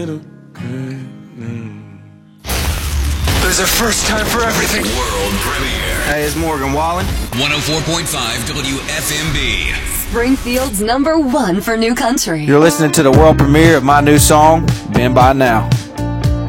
There's a first time for everything. World premiere. Hey, it's Morgan Wallen. 104.5 WFMB. Springfield's #1 for new country. You're listening to the world premiere of my new song, Been By Now.